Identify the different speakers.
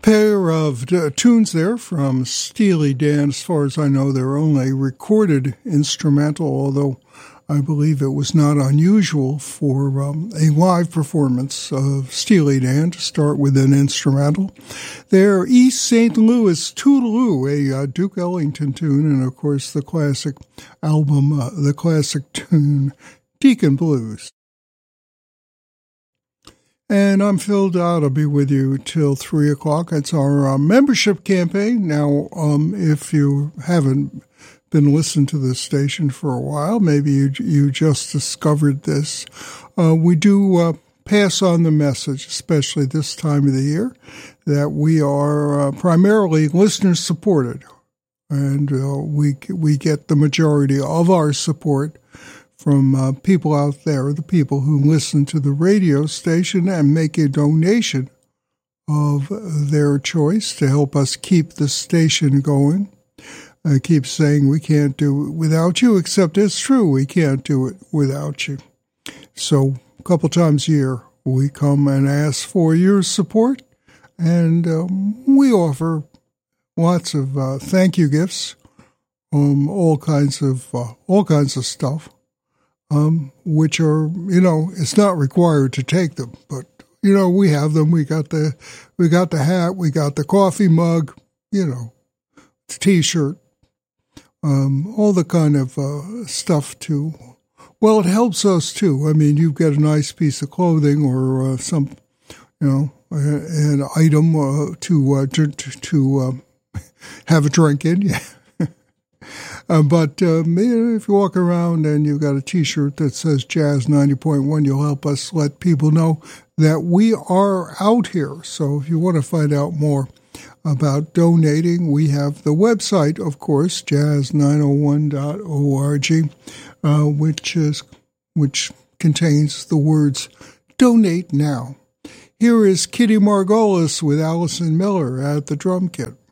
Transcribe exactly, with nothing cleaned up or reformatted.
Speaker 1: Pair of uh, tunes there from Steely Dan. As far as I know, they're only recorded instrumental, although I believe it was not unusual for um, a live performance of Steely Dan to start with an instrumental. They're East Saint Louis Toodaloo, a uh, Duke Ellington tune, and of course the classic album, uh, the classic tune, Deacon Blues. And I'm Phil Dodd. I'll be with you till three o'clock. It's our uh, membership campaign. Now, um, if you haven't been listening to this station for a while, maybe you, you just discovered this, uh, we do uh, pass on the message, especially this time of the year, that we are uh, primarily listener-supported. And uh, we, we get the majority of our support from uh, people out there, the people who listen to the radio station and make a donation of their choice to help us keep the station going. I keep saying we can't do it without you, except it's true, we can't do it without you. So a couple times a year, we come and ask for your support, and um, we offer lots of uh, thank you gifts, um, all kinds of uh, all kinds of stuff. Um, which are, you know, it's not required to take them, but, you know, we have them. We got the, we got the hat, we got the coffee mug, you know, T-shirt, um, all the kind of uh, stuff too. Well, it helps us too. I mean, you get a nice piece of clothing or uh, some, you know, an item uh, to, uh, to, to uh, have a drink in, yeah. Uh, but um, if you walk around and you've got a T-shirt that says Jazz ninety point one, you'll help us let people know that we are out here. So if you want to find out more about donating, we have the website, of course, jazz nine oh one dot org, uh, which is which contains the words "Donate Now." Here is Kitty Margolis with Allison Miller at the drum kit.